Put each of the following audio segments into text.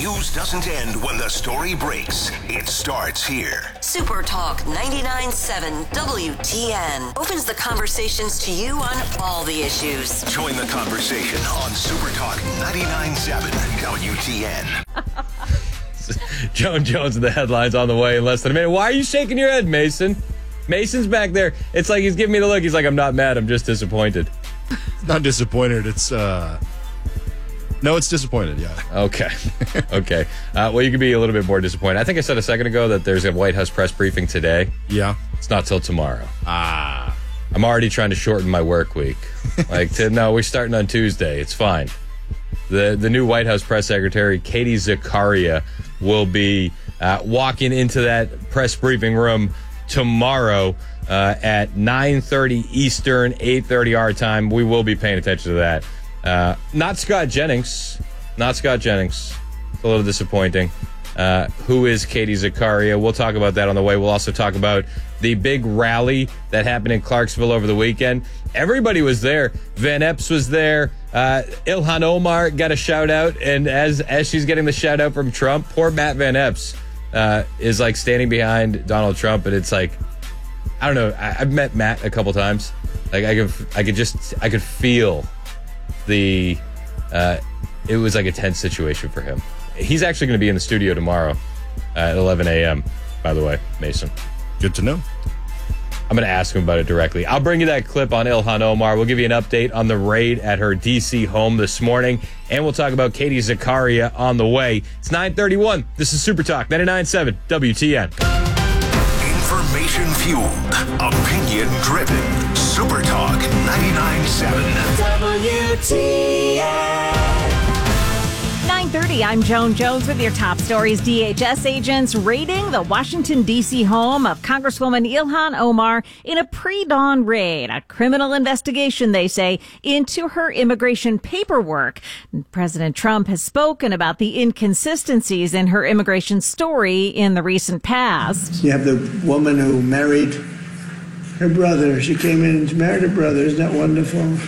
news doesn't end when the story breaks. It starts here. Super Talk 99.7 WTN opens the conversations to you on all the issues. Join the conversation on Super Talk 99.7 WTN. Joan Jones and the headlines on the way in less than a minute. Why are you shaking your head, Mason? Mason's back there. It's like he's giving me the look. He's like, I'm not mad. I'm just disappointed. It's not disappointed. It's, no, it's disappointed, yeah. Okay. Okay. Well, you could be a little bit more disappointed. I think I said a second ago that there's a White House press briefing today. Yeah. It's not till tomorrow. Ah. I'm already trying to shorten my work week. No, we're starting on Tuesday. It's fine. The new White House press secretary, Katie Zakaria, will be walking into that press briefing room tomorrow at 9:30 Eastern, 8:30 our time. We will be paying attention to that. Not Scott Jennings. It's a little disappointing. Who is Katie Zakaria? We'll talk about that on the way. We'll also talk about the big rally that happened in Clarksville over the weekend. Everybody was there. Van Epps was there. Ilhan Omar got a shout out, and as she's getting the shout out from Trump, poor Matt Van Epps is like standing behind Donald Trump, and it's like, I don't know. I've met Matt a couple times. Like I could feel the it was like a tense situation for him. He's actually going to be in the studio tomorrow at 11 a.m., by the way, Mason. Good to know. I'm going to ask him about it directly. I'll bring you that clip on Ilhan Omar. We'll give you an update on the raid at her D.C. home this morning, and we'll talk about Katie Zakaria on the way. It's 9:31. This is Super Talk 99.7 WTN. Information fueled, opinion driven. Super Talk 99.7 WTN. 9:30, I'm Joan Jones with your top stories. DHS agents raiding the Washington, D.C. home of Congresswoman Ilhan Omar in a pre-dawn raid. A criminal investigation, they say, into her immigration paperwork. President Trump has spoken about the inconsistencies in her immigration story in the recent past. You have the woman who married her brother. She came in and married her brother. Isn't that wonderful?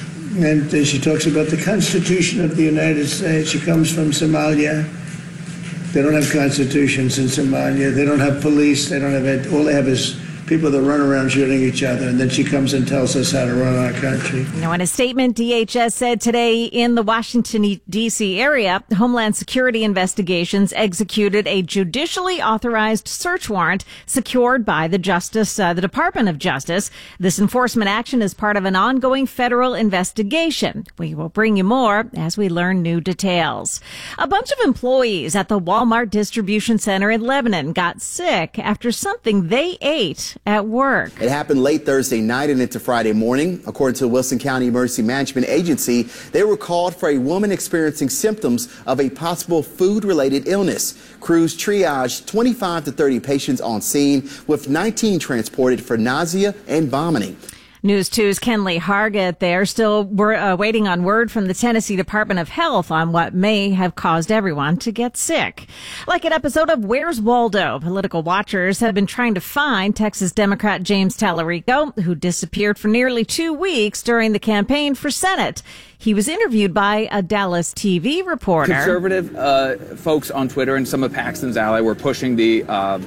And she talks about the Constitution of the United States. She comes from Somalia. They don't have constitutions in Somalia. They don't have police. They don't have it. All they have is people that run around shooting each other. And then she comes and tells us how to run our country. Now, in a statement, DHS said today in the Washington, D.C. area, Homeland Security investigations executed a judicially authorized search warrant secured by the Department of Justice. This enforcement action is part of an ongoing federal investigation. We will bring you more as we learn new details. A bunch of employees at the Walmart distribution center in Lebanon got sick after something they ate at work. It happened late Thursday night and into Friday morning. According to the Wilson County Emergency Management Agency, they were called for a woman experiencing symptoms of a possible food-related illness. Crews triaged 25 to 30 patients on scene, with 19 transported for nausea and vomiting. News 2's Kenley Hargett there. Still waiting on word from the Tennessee Department of Health on what may have caused everyone to get sick. Like an episode of Where's Waldo? Political watchers have been trying to find Texas Democrat James Tallarico, who disappeared for nearly 2 weeks during the campaign for Senate. He was interviewed by a Dallas TV reporter. Conservative folks on Twitter and some of Paxton's ally were pushing the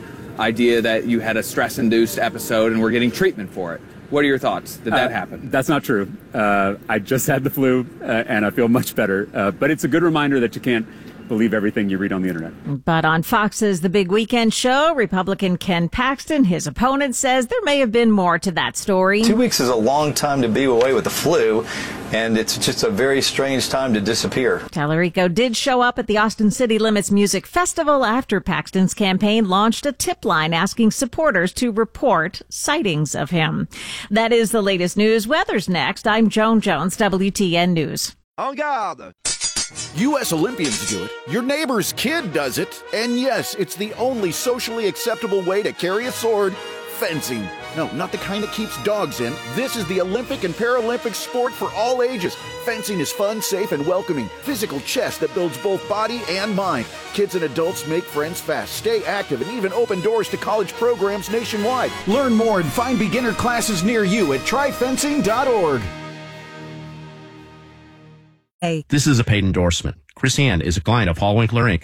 idea that you had a stress-induced episode and were getting treatment for it. What are your thoughts? Did that happen? That's not true. I just had the flu, and I feel much better. But it's a good reminder that you can't believe everything you read on the internet. But on Fox's The Big Weekend Show, Republican Ken Paxton, his opponent, says there may have been more to that story. 2 weeks is a long time to be away with the flu, and it's just a very strange time to disappear. Tallarico did show up at the Austin City Limits Music Festival after Paxton's campaign launched a tip line asking supporters to report sightings of him. That is the latest news. Weather's next. I'm Joan Jones, WTN News. En garde! U.S. Olympians do it, your neighbor's kid does it, and yes, it's the only socially acceptable way to carry a sword, fencing. No, not the kind that keeps dogs in. This is the Olympic and Paralympic sport for all ages. Fencing is fun, safe, and welcoming. Physical chess that builds both body and mind. Kids and adults make friends fast, stay active, and even open doors to college programs nationwide. Learn more and find beginner classes near you at tryfencing.org. This is a paid endorsement. Chris Ann is a client of Hall Winkler Inc.,